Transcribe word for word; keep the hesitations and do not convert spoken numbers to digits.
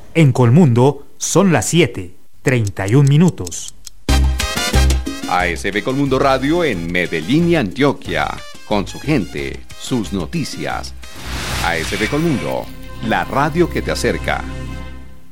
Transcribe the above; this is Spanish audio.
En Colmundo son las siete, treinta y un minutos. A S B Colmundo Radio en Medellín y Antioquia, con su gente, sus noticias. A S B Colmundo, la radio que te acerca.